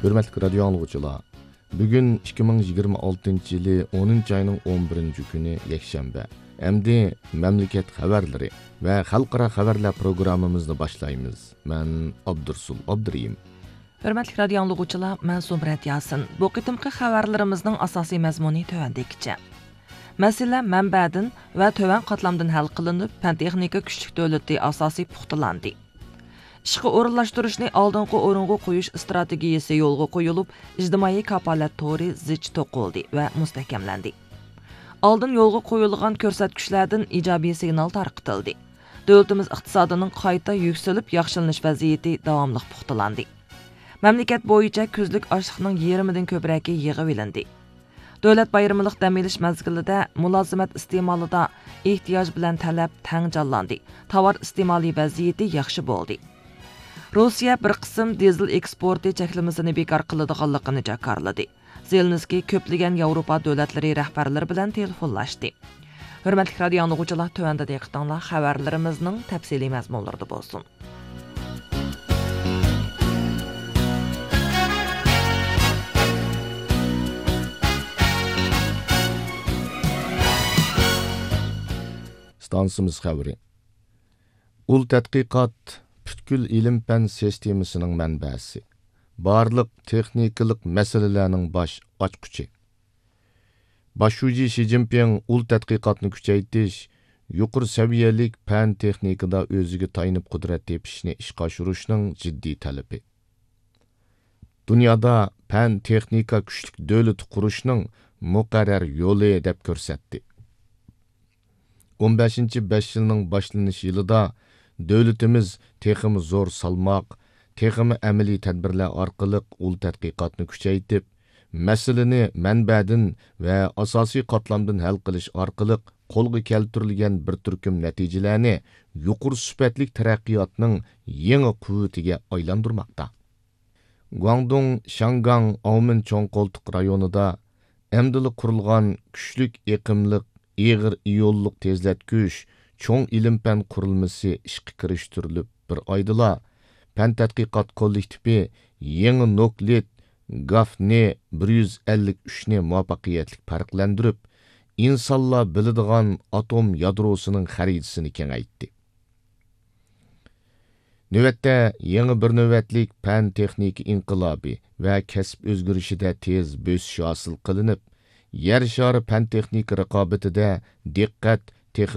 Hürmetli radyo anlıqçılar, bugün 2026 yılı 10 ayının 11 günü yekşembe. Emdi memleket haberleri ve halkara haberler programımızı başlayımız. Ben Abdursul Abduriyim. Hürmetli radyo anlıqçılar, ben Sumret Yasin. Bu qitimqi xabarlarımızın asasi məzmuni tövəndikçe. Məsələ mənbədən və tövən qatlamdan həll qılınıb, Pan-texnika küçlük dövləti asasi puxtalandı. İşqi orunlaşdırışni aldınqı orunğa qoyuş strategiyası yolğa qoyulub, ictimai kapalət tori zich toquldu və müstəhkəmləndi. Aldın yolğa qoyulğan körsətküşlərdən icabi signal tarqıtıldı. Dövlətimiz iqtisadının qayta yüksəlib, yaxşılanış vəziyyəti davamlıq puxtalandı. Məmləkət boyunca küzlük açlıqның 20-dən köprəki yığıb ilindi. Dövlət bayramlıq dəm elish məzgilida mulazimət iste'molida ehtiyoc bilan talab tang canlandı. Tovar iste'moli vəziyyəti yaxşı bo'ldi. Rossiya bir qism dizel eksporti cheklamasini bekor qiladiganligini jakarladi. Zelenskiy ko'plagan Yevropa davlatlari rahbarlari bilan telefonlashdi. Hurmatli radio anlıqçılar, tövəndə diqqətinizə xəbərlərimizin təfsili məzmunları bolsun. Stansımız xəbəri. Ul tədqiqat Bütkül ilim-fən sistemasının mənbəsi. Barlıq texnikалық məsələlərinin baş açqıcı. Başçı Xi Jinping ul tədqiqatını küçəytiş, yuqur səviyyəlik fən texnikada özüge tayınıb qudret tepişini işqa aşırışının ciddi tələbi. Dünyada fən texnika küçlük dövlət quruşunun müqərrər yolu edib görsətdi. 15. 5 yılının başlanış yılıda dövlətimiz teximi zor salmaq, teximi əmeli tədbirlər arqılıq ul tədqiqatını küçəytib, məsələni mənbədin və asasi qatlamdan həll qilish arqılıq qolğa keltirilgan bir türküm nəticələrini yuqur sübətlik tərəqqiyatının yeni qüvvətiga aylandırmaqda. Guangdong, Shangang, Aumen Choңqoltuq rayonida əmdili qurulğan küçlük eqimlik Eğir iyolluq tezlətküş, çoğ ilim-fən qurulması işqi kiriştirilib bir aydıla, fən tədqiqat kollektivi yeni nukleat GAFNE 153-ni muvaffaqiyetlik farqlandırıb, insanlar biladigan atom yadrosunun xəritisini kengaytdi. Növətdə yeni bir növətlik fən texniki inqilabi və kəsb özgürüşüdə tez bösüş hasıl qılınıb, yer şarı fən texnik rəqabətində diqqət